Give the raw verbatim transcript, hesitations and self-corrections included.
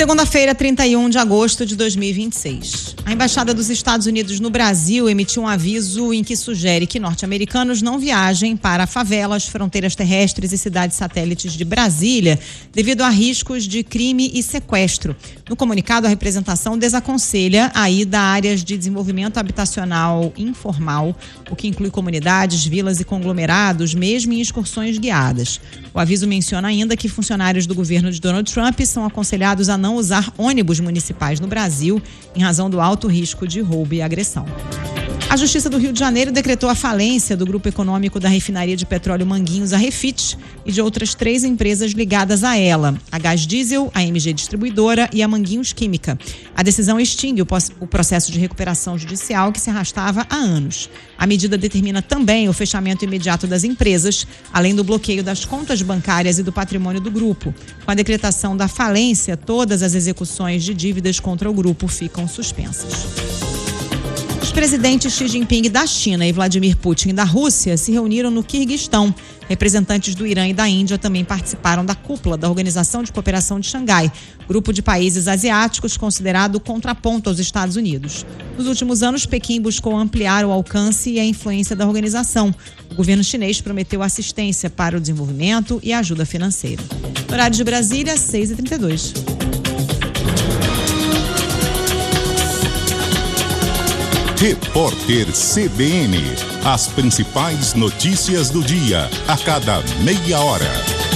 Segunda-feira, trinta e um de agosto de dois mil e vinte e seis. A Embaixada dos Estados Unidos no Brasil emitiu um aviso em que sugere que norte-americanos não viajem para favelas, fronteiras terrestres e cidades satélites de Brasília devido a riscos de crime e sequestro. No comunicado, a representação desaconselha a ida a áreas de desenvolvimento habitacional informal, o que inclui comunidades, vilas e conglomerados, mesmo em excursões guiadas. O aviso menciona ainda que funcionários do governo de Donald Trump são aconselhados a não usar ônibus municipais no Brasil em razão do alto risco de roubo e agressão. A Justiça do Rio de Janeiro decretou a falência do grupo econômico da refinaria de petróleo Manguinhos, a Refit, e de outras três empresas ligadas a ela, a Gás Diesel, a M G Distribuidora e a Manguinhos Química. A decisão extingue o processo de recuperação judicial que se arrastava há anos. A medida determina também o fechamento imediato das empresas, além do bloqueio das contas bancárias e do patrimônio do grupo. Com a decretação da falência, todas as execuções de dívidas contra o grupo ficam suspensas. Os presidentes Xi Jinping da China e Vladimir Putin da Rússia se reuniram no Quirguistão. Representantes do Irã e da Índia também participaram da cúpula da Organização de Cooperação de Xangai, grupo de países asiáticos considerado contraponto aos Estados Unidos. Nos últimos anos, Pequim buscou ampliar o alcance e a influência da organização. O governo chinês prometeu assistência para o desenvolvimento e ajuda financeira. Horário de Brasília, seis e trinta e dois. Repórter C B N. As principais notícias do dia, a cada meia hora.